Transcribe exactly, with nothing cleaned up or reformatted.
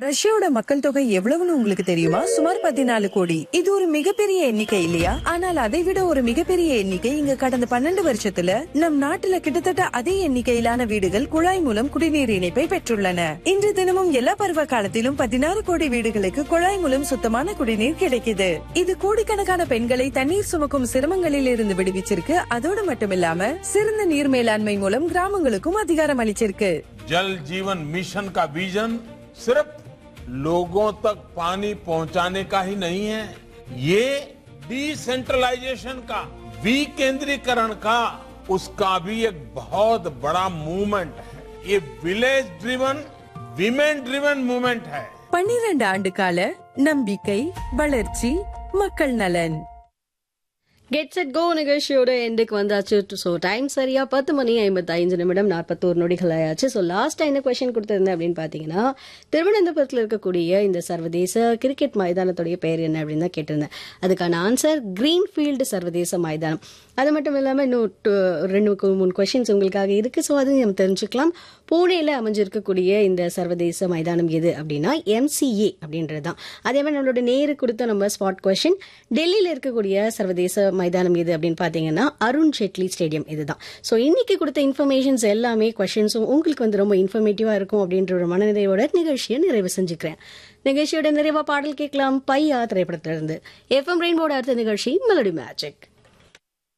ரஷ்யாவோட மக்கள் தொகை எவ்வளவுன்னு உங்களுக்கு தெரியுமா? சுமார் பதினாலு கோடி. இது ஒரு மிகப்பெரிய எண்ணிக்கை இல்லையா? ஆனால் அதை விட ஒரு மிகப்பெரிய எண்ணிக்கை இங்க கடந்த பன்னெண்டு வருஷத்துல நம் நாட்டுல கிட்டத்தட்ட அதே எண்ணிக்கையிலான வீடுகள் குழாய் மூலம் குடிநீர் இணைப்பை பெற்றுள்ளன. இன்று தினமும் எல்லா பருவ காலத்திலும் பதினாறு கோடி வீடுகளுக்கு குழாய் மூலம் சுத்தமான குடிநீர் கிடைக்குது. இது கோடிக்கணக்கான பெண்களை தண்ணீர் சுமக்கும் சிரமங்களில் இருந்து விடுவிச்சிருக்கு. அதோடு மட்டுமில்லாம சிறந்த நீர் மேலாண்மை மூலம் கிராமங்களுக்கும் அதிகாரம் அளிச்சிருக்கு. जल जीवन मिशन का विजन सिर्फ लोगों तक पानी पहुंचाने का ही नहीं है, ये डिसेंट्रलाइजेशन का, विकेंद्रीकरण का, उसका भी एक बहुत बड़ा मूवमेंट है. ये village driven, women driven movement है. பன்னிரண்டு ஆண்டு கால நம்பிக்கை, வளர்ச்சி, மக்கள் நலன். கெட் செட் கோ நிகழ்ச்சியோட எண்டுக்கு வந்தாச்சு. ஸோ டைம் சரியா பத்து மணி ஐம்பத்தி ஐந்து நிமிடம் நாற்பத்தோரு நொடிகள் ஆயாச்சு. ஸோ லாஸ்ட் என்ன கொஸ்டின் கொடுத்திருந்தேன் அப்படின்னு பாத்தீங்கன்னா, திருவனந்தபுரத்தில் இருக்கக்கூடிய இந்த சர்வதேச கிரிக்கெட் மைதானத்துடைய பெயர் என்ன அப்படின்னு தான் கேட்டிருந்தேன். அதுக்கான ஆன்சர் கிரீன்ஃபீல்டு சர்வதேச மைதானம். அது மட்டும் இல்லாமல் இன்னும் ரெண்டு மூணு கொஸ்டின்ஸ் உங்களுக்காக இருக்கு. ஸோ அது நம்ம தெரிஞ்சுக்கலாம். பூனேல அமைஞ்சிருக்கக்கூடிய இந்த சர்வதேச மைதானம் எது அப்படின்னா எம்சிஏ அப்படின்றது தான். அதே மாதிரி நம்மளோட நேரு கொடுத்த நம்ம ஸ்பாட் கொஸ்டின், டெல்லியில இருக்கக்கூடிய சர்வதேச மைதானம் எது அப்படின்னு பாத்தீங்கன்னா அருண் ஜேட்லி ஸ்டேடியம் இதுதான். ஸோ இன்னைக்கு கொடுத்த இன்ஃபர்மேஷன்ஸ் எல்லாமே கொஸ்டின்ஸும் உங்களுக்கு வந்து ரொம்ப இன்ஃபர்மேட்டிவா இருக்கும் அப்படின்ற ஒரு மனநிறைவோட நிகழ்ச்சியை நிறைவு செஞ்சுக்கிறேன். நிகழ்ச்சியோட நிறைவா பாடல் கேட்கலாம். பையா திரைப்படத்திலிருந்து. எஃப்எம் ரெயின்போட அடுத்த நிகழ்ச்சி மெலடி மேஜிக்.